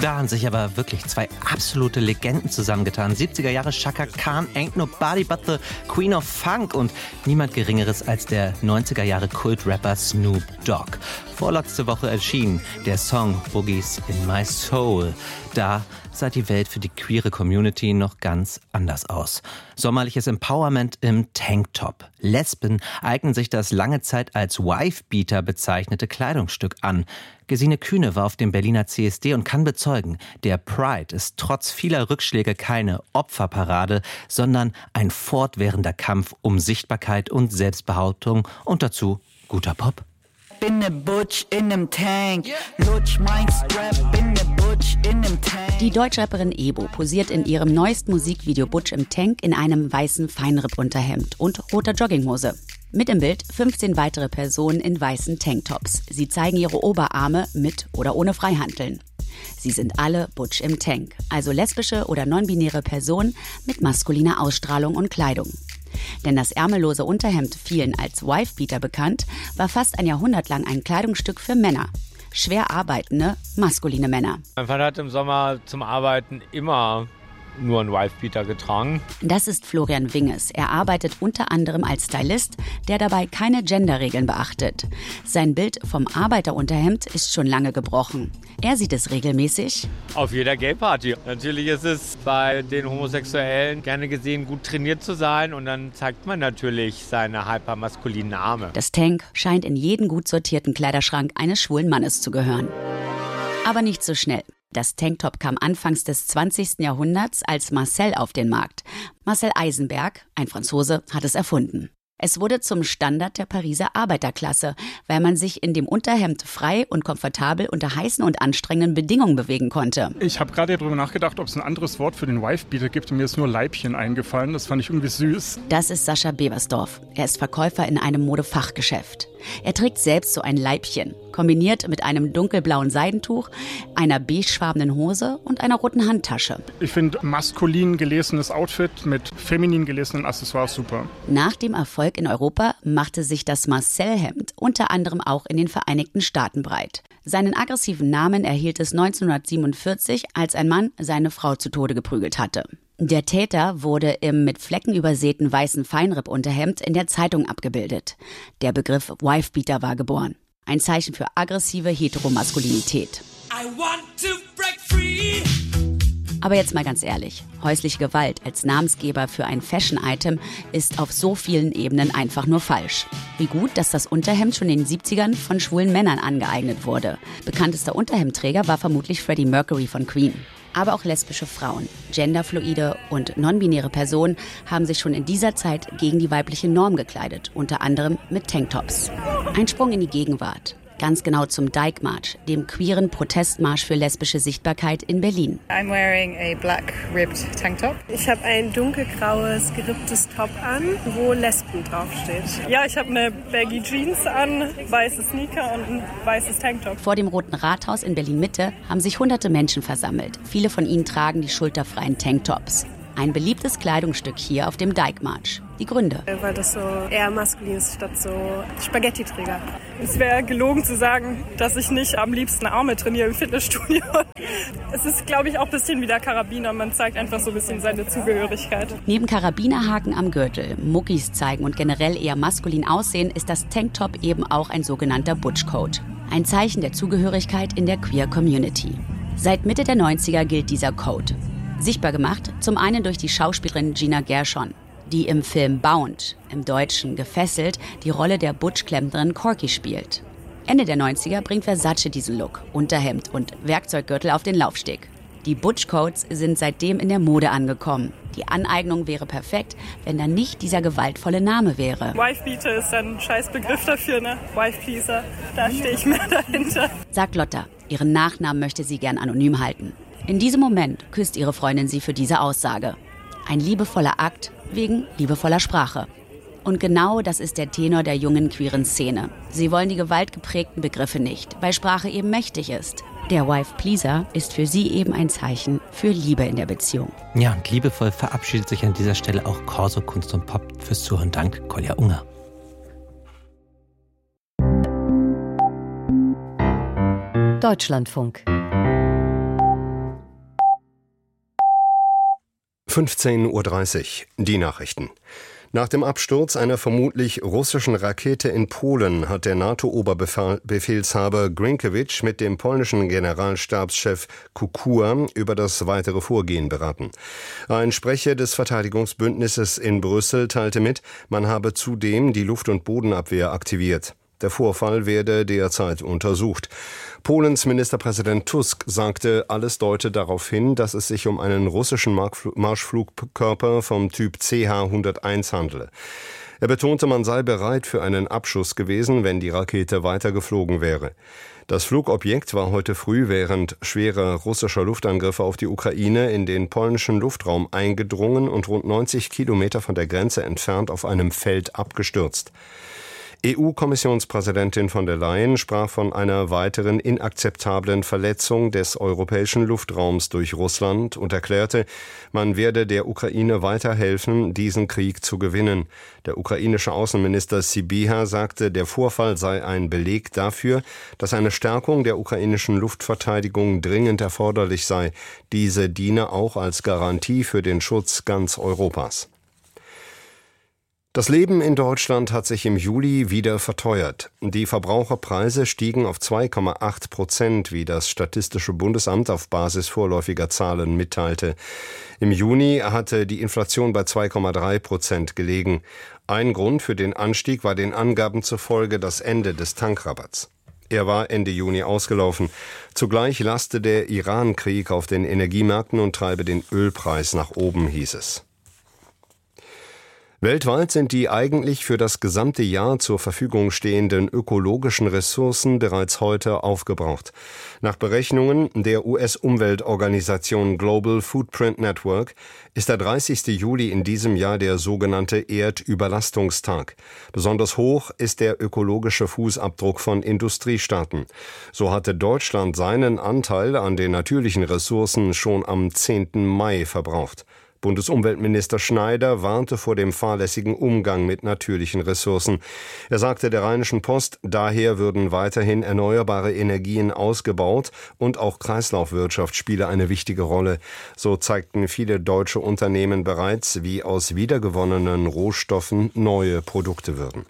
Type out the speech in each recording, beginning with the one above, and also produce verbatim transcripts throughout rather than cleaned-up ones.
Da haben sich aber wirklich zwei absolute Legenden zusammengetan. siebziger Jahre Chaka Khan, Ain't Nobody But The Queen of Funk und niemand Geringeres als der neunziger Jahre Kultrapper Snoop Dogg. Vorletzte Woche erschien der Song Boogies in My Soul. Da sah die Welt für die queere Community noch ganz anders aus. Sommerliches Empowerment im Tanktop. Lesben eignen sich das lange Zeit als Wifebeater bezeichnete Kleidungsstück an. Gesine Kühne war auf dem Berliner C S D und kann bezeugen, der Pride ist trotz vieler Rückschläge keine Opferparade, sondern ein fortwährender Kampf um Sichtbarkeit und Selbstbehauptung und dazu guter Pop. Bin ne Butch in nem Tank, lutsch mein Strap, bin ne Butch in nem Tank. Die Deutschrapperin Ebo posiert in ihrem neuesten Musikvideo Butch im Tank in einem weißen Feinripp-Unterhemd und roter Jogginghose. Mit im Bild fünfzehn weitere Personen in weißen Tanktops. Sie zeigen ihre Oberarme mit oder ohne Freihanteln. Sie sind alle Butch im Tank, also lesbische oder non-binäre Personen mit maskuliner Ausstrahlung und Kleidung. Denn das ärmellose Unterhemd, vielen als Wifebeater bekannt, war fast ein Jahrhundert lang ein Kleidungsstück für Männer. Schwer arbeitende, maskuline Männer. Mein Vater hat im Sommer zum Arbeiten immer nur einen Wifebeater getragen. Das ist Florian Winges. Er arbeitet unter anderem als Stylist, der dabei keine Genderregeln beachtet. Sein Bild vom Arbeiterunterhemd ist schon lange gebrochen. Er sieht es regelmäßig auf jeder Gay-Party. Natürlich ist es bei den Homosexuellen gerne gesehen, gut trainiert zu sein und dann zeigt man natürlich seine hypermaskulinen Arme. Das Tank scheint in jeden gut sortierten Kleiderschrank eines schwulen Mannes zu gehören. Aber nicht so schnell. Das Tanktop kam anfangs des zwanzigsten Jahrhunderts als Marcel auf den Markt. Marcel Eisenberg, ein Franzose, hat es erfunden. Es wurde zum Standard der Pariser Arbeiterklasse, weil man sich in dem Unterhemd frei und komfortabel unter heißen und anstrengenden Bedingungen bewegen konnte. Ich habe gerade darüber nachgedacht, ob es ein anderes Wort für den Wifebeater gibt und mir ist nur Leibchen eingefallen. Das fand ich irgendwie süß. Das ist Sascha Bebersdorf. Er ist Verkäufer in einem Modefachgeschäft. Er trägt selbst so ein Leibchen, kombiniert mit einem dunkelblauen Seidentuch, einer beigefarbenen Hose und einer roten Handtasche. Ich finde maskulin gelesenes Outfit mit feminin gelesenen Accessoires super. Nach dem Erfolg in Europa machte sich das Marcel-Hemd unter anderem auch in den Vereinigten Staaten breit. Seinen aggressiven Namen erhielt es neunzehnhundertsiebenundvierzig, als ein Mann seine Frau zu Tode geprügelt hatte. Der Täter wurde im mit Flecken übersäten weißen Feinripp-Unterhemd in der Zeitung abgebildet. Der Begriff Wifebeater war geboren. Ein Zeichen für aggressive Heteromaskulinität. I want to break free. Aber jetzt mal ganz ehrlich, häusliche Gewalt als Namensgeber für ein Fashion-Item ist auf so vielen Ebenen einfach nur falsch. Wie gut, dass das Unterhemd schon in den siebzigern von schwulen Männern angeeignet wurde. Bekanntester Unterhemdträger war vermutlich Freddie Mercury von Queen. Aber auch lesbische Frauen, genderfluide und non-binäre Personen haben sich schon in dieser Zeit gegen die weibliche Norm gekleidet, unter anderem mit Tanktops. Ein Sprung in die Gegenwart. Ganz genau zum Dyke March, dem queeren Protestmarsch für lesbische Sichtbarkeit in Berlin. I'm wearing a black ribbed tank top. Ich habe ein dunkelgraues geripptes Top an, wo Lesben draufsteht. Ja, ich habe eine baggy Jeans an, weiße Sneaker und ein weißes Tanktop. Vor dem Roten Rathaus in Berlin-Mitte haben sich hunderte Menschen versammelt. Viele von ihnen tragen die schulterfreien Tanktops. Ein beliebtes Kleidungsstück hier auf dem Dyke March. Die Gründe. Weil das so eher maskulin ist statt so Spaghetti-Träger. Es wäre gelogen zu sagen, dass ich nicht am liebsten Arme trainiere im Fitnessstudio. Es ist, glaube ich, auch ein bisschen wie der Karabiner. Man zeigt einfach so ein bisschen seine Zugehörigkeit. Neben Karabinerhaken am Gürtel, Muckis zeigen und generell eher maskulin aussehen, ist das Tanktop eben auch ein sogenannter Butch-Code. Ein Zeichen der Zugehörigkeit in der Queer-Community. Seit Mitte der neunziger gilt dieser Code. Sichtbar gemacht, zum einen durch die Schauspielerin Gina Gershon, die im Film Bound, im Deutschen Gefesselt, die Rolle der Butch-Klempnerin Corky spielt. Ende der neunziger bringt Versace diesen Look, Unterhemd und Werkzeuggürtel auf den Laufsteg. Die Butch-Codes sind seitdem in der Mode angekommen. Die Aneignung wäre perfekt, wenn da nicht dieser gewaltvolle Name wäre. Wifebeater ist ein scheiß Begriff dafür, ne? Wifepleaser, da stehe ich mehr dahinter. Sagt Lotta, ihren Nachnamen möchte sie gern anonym halten. In diesem Moment küsst ihre Freundin sie für diese Aussage. Ein liebevoller Akt wegen liebevoller Sprache. Und genau das ist der Tenor der jungen queeren Szene. Sie wollen die gewaltgeprägten Begriffe nicht, weil Sprache eben mächtig ist. Der Wife-Pleaser ist für sie eben ein Zeichen für Liebe in der Beziehung. Ja, und liebevoll verabschiedet sich an dieser Stelle auch Corso Kunst und Pop. Fürs Zuhören Dank, Kolja Unger. Deutschlandfunk. fünfzehn Uhr dreißig, die Nachrichten. Nach dem Absturz einer vermutlich russischen Rakete in Polen hat der NATO-Oberbefehlshaber Grynkewicz mit dem polnischen Generalstabschef Kukua über das weitere Vorgehen beraten. Ein Sprecher des Verteidigungsbündnisses in Brüssel teilte mit, man habe zudem die Luft- und Bodenabwehr aktiviert. Der Vorfall werde derzeit untersucht. Polens Ministerpräsident Tusk sagte, alles deute darauf hin, dass es sich um einen russischen Marschflugkörper vom Typ C H hunderteins handele. Er betonte, man sei bereit für einen Abschuss gewesen, wenn die Rakete weitergeflogen wäre. Das Flugobjekt war heute früh während schwerer russischer Luftangriffe auf die Ukraine in den polnischen Luftraum eingedrungen und rund neunzig Kilometer von der Grenze entfernt auf einem Feld abgestürzt. E U-Kommissionspräsidentin von der Leyen sprach von einer weiteren inakzeptablen Verletzung des europäischen Luftraums durch Russland und erklärte, man werde der Ukraine weiterhelfen, diesen Krieg zu gewinnen. Der ukrainische Außenminister Sybiha sagte, der Vorfall sei ein Beleg dafür, dass eine Stärkung der ukrainischen Luftverteidigung dringend erforderlich sei. Diese diene auch als Garantie für den Schutz ganz Europas. Das Leben in Deutschland hat sich im Juli wieder verteuert. Die Verbraucherpreise stiegen auf zwei Komma acht Prozent, wie das Statistische Bundesamt auf Basis vorläufiger Zahlen mitteilte. Im Juni hatte die Inflation bei zwei Komma drei Prozent gelegen. Ein Grund für den Anstieg war den Angaben zufolge das Ende des Tankrabatts. Er war Ende Juni ausgelaufen. Zugleich laste der Iran-Krieg auf den Energiemärkten und treibe den Ölpreis nach oben, hieß es. Weltweit sind die eigentlich für das gesamte Jahr zur Verfügung stehenden ökologischen Ressourcen bereits heute aufgebraucht. Nach Berechnungen der U S-Umweltorganisation Global Footprint Network ist der dreißigste Juli in diesem Jahr der sogenannte Erdüberlastungstag. Besonders hoch ist der ökologische Fußabdruck von Industriestaaten. So hatte Deutschland seinen Anteil an den natürlichen Ressourcen schon am zehnten Mai verbraucht. Bundesumweltminister Schneider warnte vor dem fahrlässigen Umgang mit natürlichen Ressourcen. Er sagte der Rheinischen Post, daher würden weiterhin erneuerbare Energien ausgebaut und auch Kreislaufwirtschaft spiele eine wichtige Rolle. So zeigten viele deutsche Unternehmen bereits, wie aus wiedergewonnenen Rohstoffen neue Produkte würden.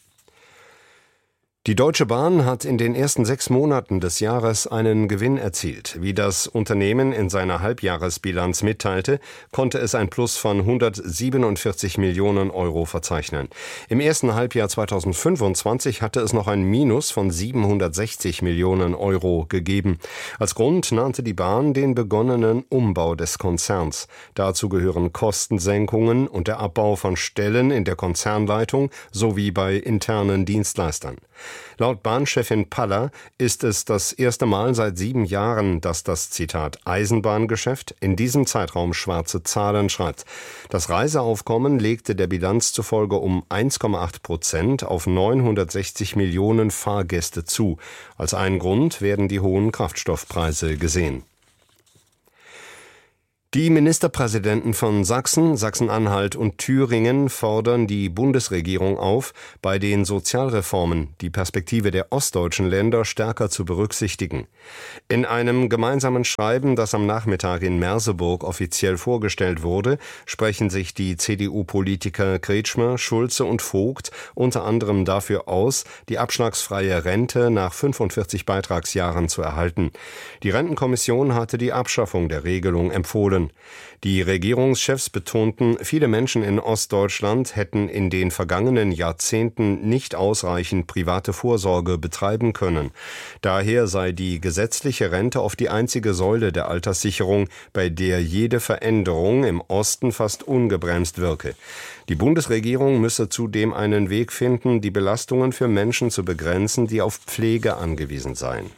Die Deutsche Bahn hat in den ersten sechs Monaten des Jahres einen Gewinn erzielt. Wie das Unternehmen in seiner Halbjahresbilanz mitteilte, konnte es ein Plus von hundertsiebenundvierzig Millionen Euro verzeichnen. Im ersten Halbjahr zweitausendfünfundzwanzig hatte es noch ein Minus von siebenhundertsechzig Millionen Euro gegeben. Als Grund nannte die Bahn den begonnenen Umbau des Konzerns. Dazu gehören Kostensenkungen und der Abbau von Stellen in der Konzernleitung sowie bei internen Dienstleistern. Laut Bahnchefin Paller ist es das erste Mal seit sieben Jahren, dass das, Zitat, Eisenbahngeschäft in diesem Zeitraum schwarze Zahlen schreibt. Das Reiseaufkommen legte der Bilanz zufolge um eins Komma acht Prozent auf neunhundertsechzig Millionen Fahrgäste zu. Als ein Grund werden die hohen Kraftstoffpreise gesehen. Die Ministerpräsidenten von Sachsen, Sachsen-Anhalt und Thüringen fordern die Bundesregierung auf, bei den Sozialreformen die Perspektive der ostdeutschen Länder stärker zu berücksichtigen. In einem gemeinsamen Schreiben, das am Nachmittag in Merseburg offiziell vorgestellt wurde, sprechen sich die C D U-Politiker Kretschmer, Schulze und Vogt unter anderem dafür aus, die abschlagsfreie Rente nach fünfundvierzig Beitragsjahren zu erhalten. Die Rentenkommission hatte die Abschaffung der Regelung empfohlen. Die Regierungschefs betonten, viele Menschen in Ostdeutschland hätten in den vergangenen Jahrzehnten nicht ausreichend private Vorsorge betreiben können. Daher sei die gesetzliche Rente oft die einzige Säule der Alterssicherung, bei der jede Veränderung im Osten fast ungebremst wirke. Die Bundesregierung müsse zudem einen Weg finden, die Belastungen für Menschen zu begrenzen, die auf Pflege angewiesen seien.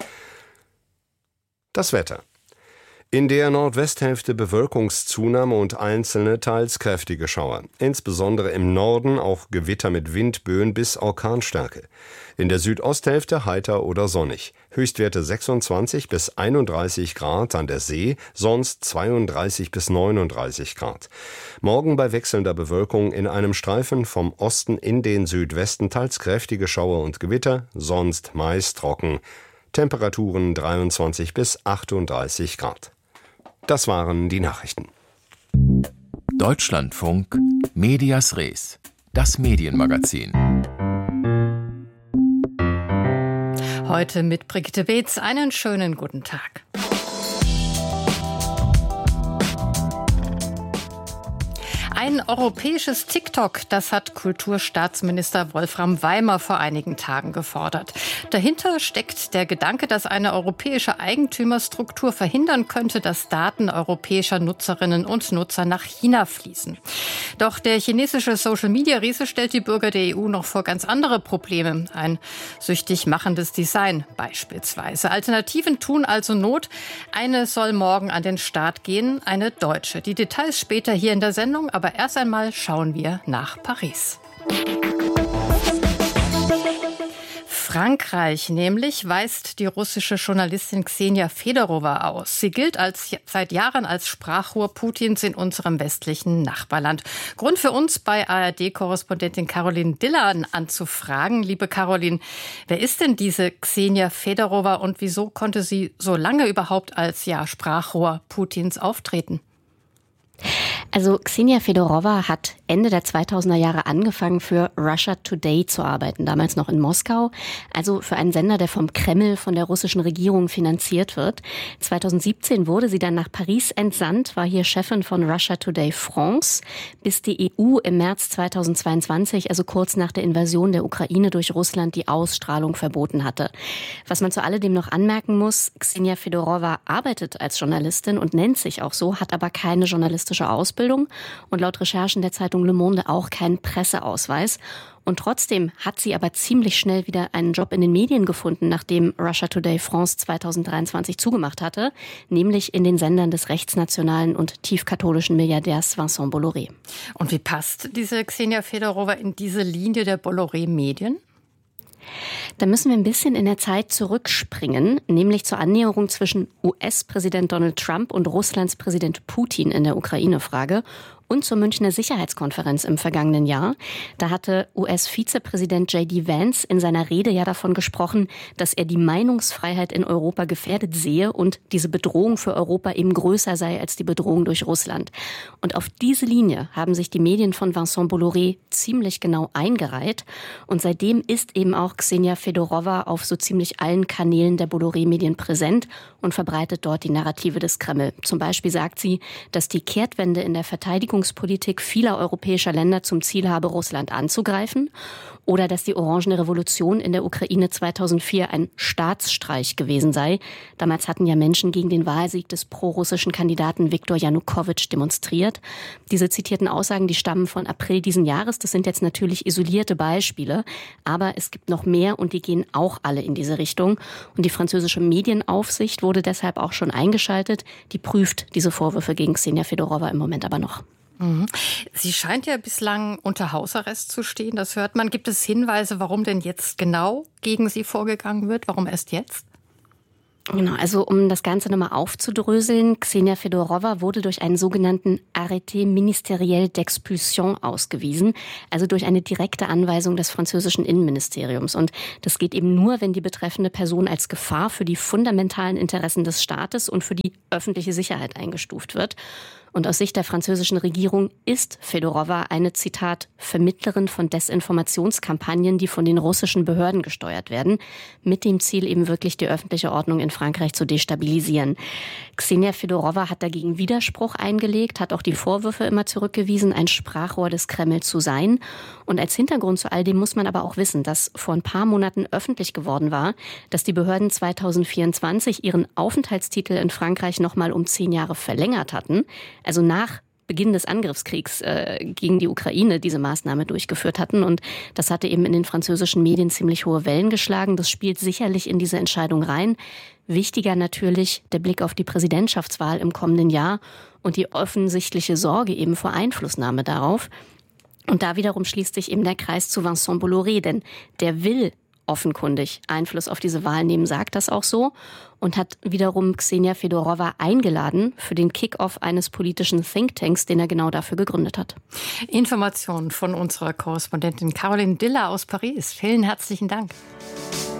Das Wetter. In der Nordwesthälfte Bewölkungszunahme und einzelne, teils kräftige Schauer. Insbesondere im Norden auch Gewitter mit Windböen bis Orkanstärke. In der Südosthälfte heiter oder sonnig. Höchstwerte sechsundzwanzig bis einunddreißig Grad an der See, sonst zweiunddreißig bis neununddreißig Grad. Morgen bei wechselnder Bewölkung in einem Streifen vom Osten in den Südwesten teils kräftige Schauer und Gewitter, sonst meist trocken. Temperaturen dreiundzwanzig bis achtunddreißig Grad. Das waren die Nachrichten. Deutschlandfunk Medias Res, das Medienmagazin. Heute mit Brigitte Beetz. Einen schönen guten Tag. Ein europäisches TikTok, das hat Kulturstaatsminister Wolfram Weimer vor einigen Tagen gefordert. Dahinter steckt der Gedanke, dass eine europäische Eigentümerstruktur verhindern könnte, dass Daten europäischer Nutzerinnen und Nutzer nach China fließen. Doch der chinesische Social-Media-Riese stellt die Bürger der E U noch vor ganz andere Probleme. Ein süchtig machendes Design beispielsweise. Alternativen tun also Not. Eine soll morgen an den Start gehen, eine deutsche. Die Details später hier in der Sendung, aber erst einmal schauen wir nach Paris. Frankreich nämlich weist die russische Journalistin Ksenia Fedorova aus. Sie gilt als, seit Jahren als Sprachrohr Putins in unserem westlichen Nachbarland. Grund für uns, bei A R D-Korrespondentin Caroline Diller anzufragen. Liebe Caroline, wer ist denn diese Ksenia Fedorova und wieso konnte sie so lange überhaupt als ja, Sprachrohr Putins auftreten? Also Ksenia Fedorova hat Ende der zweitausender Jahre angefangen, für Russia Today zu arbeiten, damals noch in Moskau, also für einen Sender, der vom Kreml, von der russischen Regierung finanziert wird. zweitausendsiebzehn wurde sie dann nach Paris entsandt, war hier Chefin von Russia Today France, bis die E U im März zweitausendzweiundzwanzig, also kurz nach der Invasion der Ukraine durch Russland, die Ausstrahlung verboten hatte. Was man zu alledem noch anmerken muss, Ksenia Fedorova arbeitet als Journalistin und nennt sich auch so, hat aber keine journalistische Ausbildung und laut Recherchen der Zeitung Le Monde auch keinen Presseausweis. Und trotzdem hat sie aber ziemlich schnell wieder einen Job in den Medien gefunden, nachdem Russia Today France zweitausenddreiundzwanzig zugemacht hatte, nämlich in den Sendern des rechtsnationalen und tiefkatholischen Milliardärs Vincent Bolloré. Und wie passt diese Ksenia Fedorova in diese Linie der Bolloré-Medien? Da müssen wir ein bisschen in der Zeit zurückspringen, nämlich zur Annäherung zwischen U S-Präsident Donald Trump und Russlands Präsident Putin in der Ukraine-Frage und zur Münchner Sicherheitskonferenz im vergangenen Jahr. Da hatte U S-Vizepräsident J D Vance in seiner Rede ja davon gesprochen, dass er die Meinungsfreiheit in Europa gefährdet sehe und diese Bedrohung für Europa eben größer sei als die Bedrohung durch Russland. Und auf diese Linie haben sich die Medien von Vincent Bolloré ziemlich genau eingereiht. Und seitdem ist eben auch Ksenia Fedorova auf so ziemlich allen Kanälen der Bolloré-Medien präsent und verbreitet dort die Narrative des Kreml. Zum Beispiel sagt sie, dass die Kehrtwende in der Verteidigung Politik vieler europäischer Länder zum Ziel habe, Russland anzugreifen, oder dass die Orangene Revolution in der Ukraine zweitausendvier ein Staatsstreich gewesen sei. Damals hatten ja Menschen gegen den Wahlsieg des prorussischen Kandidaten Viktor Janukowitsch demonstriert. Diese zitierten Aussagen, die stammen von April diesen Jahres. Das sind jetzt natürlich isolierte Beispiele, aber es gibt noch mehr und die gehen auch alle in diese Richtung. Und die französische Medienaufsicht wurde deshalb auch schon eingeschaltet. Die prüft diese Vorwürfe gegen Ksenia Fedorova im Moment aber noch. Sie scheint ja bislang unter Hausarrest zu stehen, das hört man. Gibt es Hinweise, warum denn jetzt genau gegen sie vorgegangen wird? Warum erst jetzt? Genau, also um das Ganze nochmal aufzudröseln, Ksenia Fedorova wurde durch einen sogenannten Arrêté ministériel d'expulsion ausgewiesen, also durch eine direkte Anweisung des französischen Innenministeriums. Und das geht eben nur, wenn die betreffende Person als Gefahr für die fundamentalen Interessen des Staates und für die öffentliche Sicherheit eingestuft wird. Und aus Sicht der französischen Regierung ist Fedorova eine, Zitat, Vermittlerin von Desinformationskampagnen, die von den russischen Behörden gesteuert werden, mit dem Ziel eben wirklich die öffentliche Ordnung in Frankreich zu destabilisieren. Ksenia Fedorova hat dagegen Widerspruch eingelegt, hat auch die Vorwürfe immer zurückgewiesen, ein Sprachrohr des Kreml zu sein. Und als Hintergrund zu all dem muss man aber auch wissen, dass vor ein paar Monaten öffentlich geworden war, dass die Behörden zweitausendvierundzwanzig ihren Aufenthaltstitel in Frankreich nochmal um zehn Jahre verlängert hatten. Also nach Beginn des Angriffskriegs äh, gegen die Ukraine diese Maßnahme durchgeführt hatten. Und das hatte eben in den französischen Medien ziemlich hohe Wellen geschlagen. Das spielt sicherlich in diese Entscheidung rein. Wichtiger natürlich der Blick auf die Präsidentschaftswahl im kommenden Jahr und die offensichtliche Sorge eben vor Einflussnahme darauf. Und da wiederum schließt sich eben der Kreis zu Vincent Bolloré, denn der will offenkundig Einfluss auf diese Wahl nehmen, sagt das auch so und hat wiederum Ksenia Fedorova eingeladen für den Kick-Off eines politischen Thinktanks, den er genau dafür gegründet hat. Informationen von unserer Korrespondentin Caroline Diller aus Paris. Vielen herzlichen Dank.